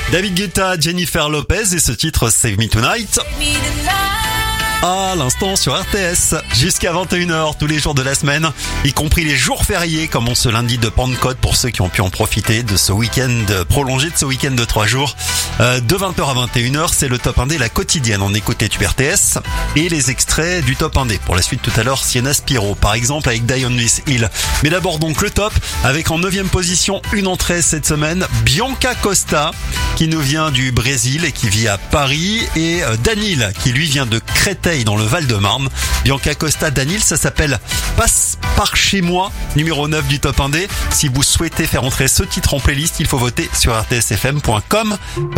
David Guetta, Jennifer Lopez et ce titre Save Me Tonight. À l'instant sur RTS, jusqu'à 21h tous les jours de la semaine, y compris les jours fériés comme ce lundi de Pentecôte pour ceux qui ont pu en profiter de ce week-end prolongé, de ce week-end de 3 jours. De 20h à 21h, c'est le top 1D, la quotidienne. On écoute les tubes RTS et les extraits du top 1D. Pour la suite tout à l'heure, Sienna Spiro par exemple avec Die on This Hill. Mais d'abord donc le top avec en 9e position une entrée cette semaine, Bianca Costa qui nous vient du Brésil et qui vit à Paris et Danil qui lui vient de Créteil dans le Val-de-Marne. Bianca Costa, Danil, ça s'appelle Passe par chez moi, numéro 9 du top 1D. Si vous souhaitez faire entrer ce titre en playlist, il faut voter sur rtsfm.com.